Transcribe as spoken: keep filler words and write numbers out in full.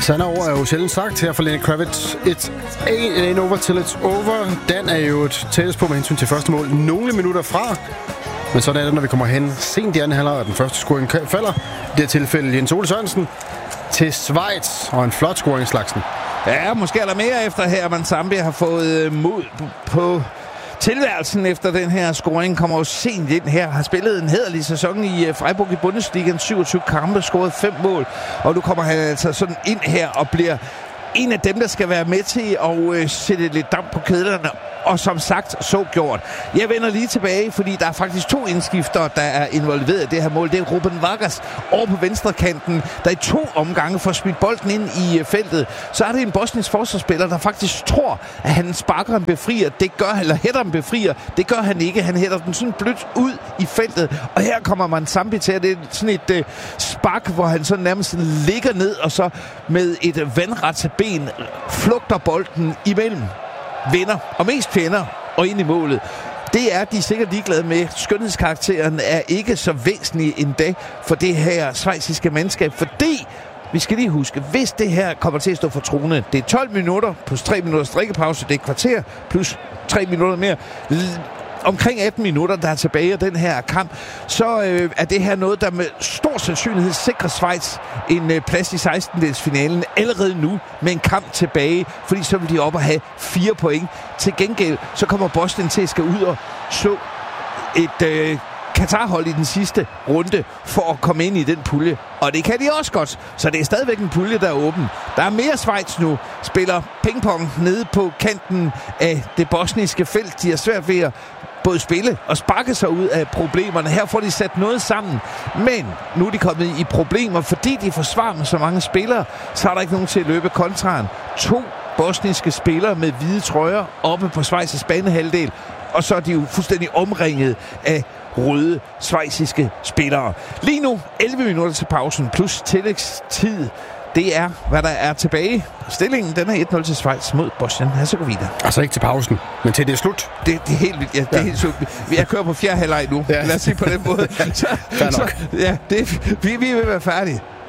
Sande ord er jo sjældent sagt her for Lenny Kravitz. It ain't over till it's over. Dan er jo et tættest på med hensyn til første mål nogle minutter fra. Men sådan er det, når vi kommer hen sent i anden halvleg, og den første scoring falder. I det tilfælde Jens Ole Sørensen til Schweiz, og en flot scoring slagsen. Ja, måske er der mere efter her, men Zambia har fået mod på tilværelsen efter den her scoring. Kommer jo sent ind her, har spillet en hæderlig sæson i Freiburg i Bundesligaen, syvogtyve kampe, scoret fem mål, og nu kommer han altså sådan ind her og bliver en af dem, der skal være med til at øh, sætte lidt damp på kedlerne. Og som sagt, så gjort. Jeg vender lige tilbage, fordi der er faktisk to indskifter, der er involveret i det her mål. Det er Ruben Vargas over på venstre kanten, der i to omgange får smidt bolden ind i feltet. Så er det en bosnisk forsvarsspiller, der faktisk tror, at han sparker en befrier. Det gør han, eller hætter en befrier. Det gør han ikke. Han hætter den sådan blødt ud i feltet. Og her kommer man Zambi til, at det er sådan et øh, spark, hvor han så nærmest ligger ned, og så med et vandret ben flugter bolden imellem vinder, og mest fjender, og ind i målet. Det er de sikkert ligeglade med. Skønhedskarakteren er ikke så væsentlig endda for det her schweiziske mandskab, fordi vi skal lige huske, hvis det her kommer til at stå for trone, det er tolv minutter plus tre minutters drikkepause, det er kvarter plus tre minutter mere, omkring atten minutter, der er tilbage af den her kamp, så øh, er det her noget, der med stor sandsynlighed sikrer Schweiz en øh, plads i sekstendedelsfinalen allerede nu med en kamp tilbage, fordi så vil de op og have fire point. Til gengæld, så kommer Bosnien til at skal ud og så et øh, Katar-hold i den sidste runde for at komme ind i den pulje. Og det kan de også godt, så det er stadigvæk en pulje, der er åben. Der er mere Schweiz nu, spiller pingpong nede på kanten af det bosniske felt. De er svært ved at både spille og sparke sig ud af problemerne. Her får de sat noget sammen, men nu er de kommet i problemer, fordi de forsvarer med så mange spillere, så er der ikke nogen til at løbe kontraen. To bosniske spillere med hvide trøjer oppe på Schweiz' banehalvdel, og så er de jo fuldstændig omringet af røde schweiziske spillere. Lige nu elleve minutter til pausen plus tillægstid. Det er, hvad der er tilbage. Stillingen, den er et nul til Schweiz mod Bosnien-Herzegovina. Altså ikke til pausen, men til det er slut. Det, det er helt vildt. Ja, det er ja. helt slut. Jeg kører på fjerde halvleg nu. Ja. Lad os sige på den måde. Så, så, ja, det, vi, vi vil være færdige.